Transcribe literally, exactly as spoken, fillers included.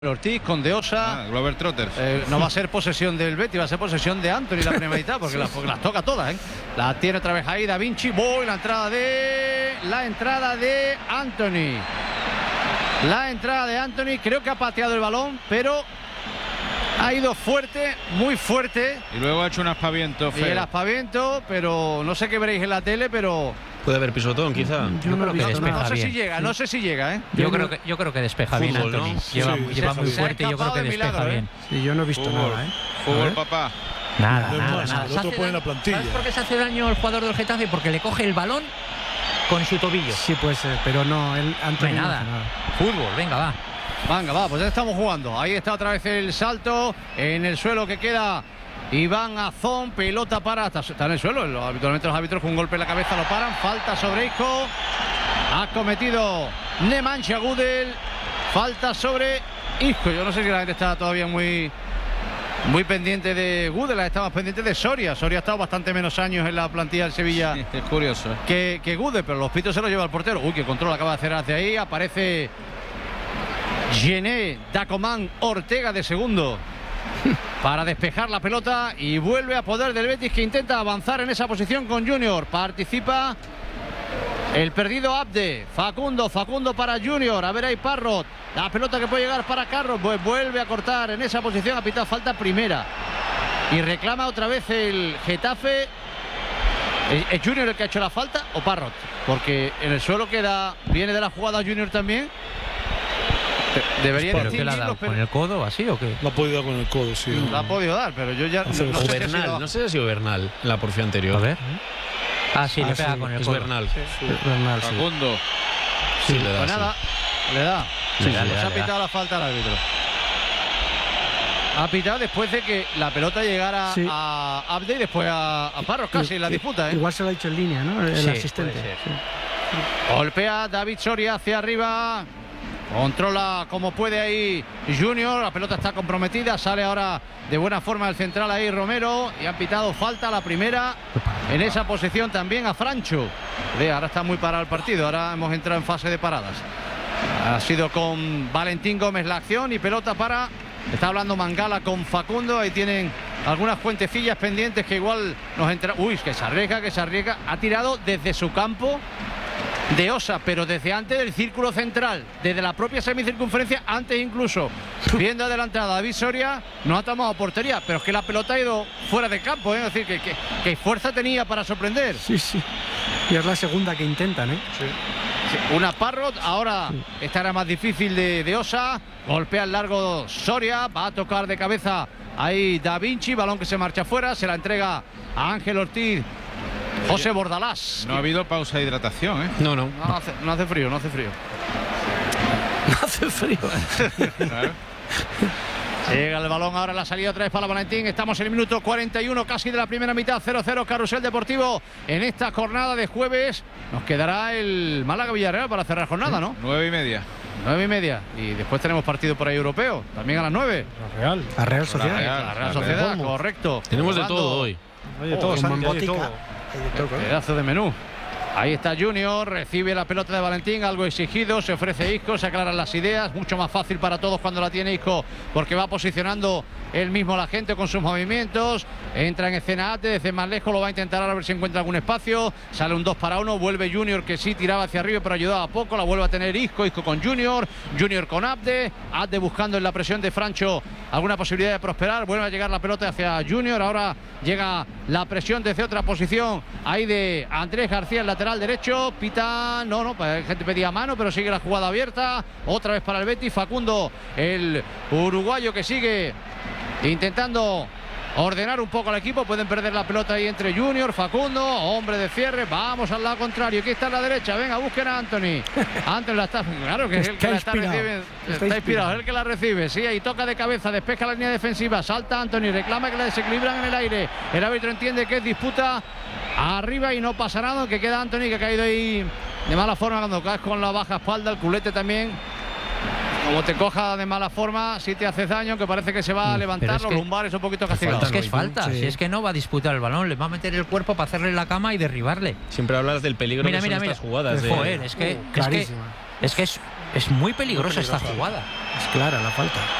Ortiz con De Osa. Ah, Glover Trotters. Eh, no va a ser posesión del Betis, va a ser posesión de Anthony la primera mitad, porque, sí, las, porque las toca todas, ¿eh? La tiene otra vez ahí Da Vinci. Voy, la entrada de. La entrada de Anthony. La entrada de Anthony. Creo que ha pateado el balón, pero ha ido fuerte, muy fuerte. Y luego ha hecho un aspaviento feo. Y el aspaviento, pero no sé qué veréis en la tele, pero. Puede haber pisotón, quizá. Yo, yo creo que no, despeja no sé bien. si llega, sí. no sé si llega, ¿eh? Yo, yo creo que, yo creo que despeja fútbol, bien, Anthony. ¿no? Lleva, Sí, lleva muy se fuerte y yo creo que despeja milagro, bien. ¿eh? Sí, yo no he visto Fútbol, nada, ¿eh? fútbol, papá. Nada, No es nada, más, nada. el otro pone en la plantilla. ¿Sabes por qué se hace daño el jugador del Getafe? Porque le coge el balón con su tobillo. Sí, puede ser, pero no, el Anthony No hay no nada. hace nada. Fútbol, venga, va. Venga, va, pues ya estamos jugando. Ahí está otra vez el salto. En el suelo que queda Iván Azón. Pelota para. Está, está en el suelo. Habitualmente los árbitros con un golpe en la cabeza lo paran. Falta sobre Isco. Ha cometido Nemanja Gudel. Falta sobre Isco. Yo no sé si la gente está todavía muy, muy pendiente de Gudel. Está más pendiente de Soria. Soria ha estado bastante menos años en la plantilla del Sevilla. Sí, es curioso. Que, que Gudel, pero los pitos se los lleva el portero. Uy, que control acaba de hacer hacia ahí. Aparece Gené Dacomán Ortega de segundo para despejar la pelota y vuelve a poder del Betis, que intenta avanzar en esa posición con Junior. Participa el perdido Abde. Facundo, Facundo para Junior. A ver ahí Parrot. La pelota que puede llegar para Carlos. Pues vuelve a cortar en esa posición. Ha pitado falta primera. Y reclama otra vez el Getafe. ¿Es Junior el que ha hecho la falta o Parrot? Porque en el suelo queda. Viene de la jugada Junior también. Debería ¿Pero qué le ha dado? ¿Con el codo así o qué? Lo ha podido dar con el codo, sí. Lo ha podido dar, pero yo ya. No sé, no O sé si ha Bernal, sido- no sé si ha sido Bernal en la porfía anterior. A ver. Ah, sí, Ah, le pega sí, con el Es codo. Bernal. Sí, Bernal, sí. Facundo. Sí, le da. Pues sí. nada, le da. Sí, Sí, le da, pues le ha da, le pitado da. la falta al árbitro. Ha pitado después de que la pelota llegara Sí. a Abde y después a, a Parros casi en la disputa, ¿eh? Igual se lo ha dicho en línea, ¿no? El Sí, asistente. puede ser. Sí. Golpea David Soria hacia arriba. Controla como puede ahí Junior. La pelota está comprometida. Sale ahora de buena forma el central ahí Romero. Y han pitado falta la primera. En esa posición también a Francho. Ve, ahora está muy parado el partido. Ahora hemos entrado en fase de paradas. Ha sido con Valentín Gómez la acción y pelota para. Está hablando Mangala con Facundo. Ahí tienen algunas cuentecillas pendientes que igual nos entra. Uy, que se arriesga, que se arriesga. Ha tirado desde su campo De Osa, pero desde antes del círculo central, desde la propia semicircunferencia, antes incluso, viendo adelantada a David Soria, no ha tomado portería, pero es que la pelota ha ido fuera de campo, ¿eh? Es decir, que, que, que fuerza tenía para sorprender. Sí, sí. Y es la segunda que intentan, ¿eh? Sí, una Parrot, ahora esta era más difícil de, de Osa, golpea el largo Soria, va a tocar de cabeza ahí Da Vinci, balón que se marcha fuera, se la entrega a Ángel Ortiz. José Bordalás. No ha habido pausa de hidratación, ¿eh? No, no. No hace, no hace frío, no hace frío. No hace frío. Claro. Llega el balón ahora, la salida otra vez para Valentín. Estamos en el minuto cuarenta y uno casi de la primera mitad. cero cero Carrusel Deportivo en esta jornada de jueves. Nos quedará el Málaga-Villarreal para cerrar jornada, ¿no? Nueve y media. Nueve y media. Y después tenemos partido por ahí europeo. También a las nueve. La Real. La Real Sociedad. Real. La Real la Sociedad, Real. correcto. Tenemos de Jugando todo hoy. Oye, todo, como en Santi, hay de botica. Pedazo de menú. Ahí está Junior, recibe la pelota de Valentín, algo exigido, se ofrece Isco, se aclaran las ideas, mucho más fácil para todos cuando la tiene Isco, porque va posicionando él mismo a la gente con sus movimientos, entra en escena Ate, desde más lejos lo va a intentar a ver si encuentra algún espacio, sale un dos para uno, vuelve Junior que sí tiraba hacia arriba pero ayudaba poco, la vuelve a tener Isco, Isco con Junior, Junior con Abde, Abde buscando en la presión de Francho alguna posibilidad de prosperar, vuelve a llegar la pelota hacia Junior, ahora llega la presión desde otra posición, ahí de Andrés García, el lateral derecho, pita, no, no, la gente pedía mano, pero sigue la jugada abierta, otra vez para el Betis, Facundo, el uruguayo que sigue intentando ordenar un poco al equipo, pueden perder la pelota ahí entre Junior, Facundo, hombre de cierre, vamos al lado contrario, aquí está en la derecha, venga, busquen a Anthony, Anthony la está, claro que es el que la está recibe, está inspirado, es el que la recibe, sí, ahí toca de cabeza, despeja la línea defensiva, salta Anthony, reclama que la desequilibran en el aire, el árbitro entiende que es disputa arriba y no pasa nada, que queda Anthony que ha caído ahí de mala forma cuando caes con la baja espalda, el culete también. Como te coja de mala forma, si te haces daño, que parece que se va a levantar, es los que- lumbares un poquito castigados. Es que es falta, Sí. si es que no va a disputar el balón, le va a meter el cuerpo para hacerle la cama y derribarle. Siempre hablas del peligro Mira, que mira, son mira. estas jugadas. de- Joder, es que, Uh, es que clarísima. es que es Es muy peligrosa esta peligrosa. jugada. Es clara la falta.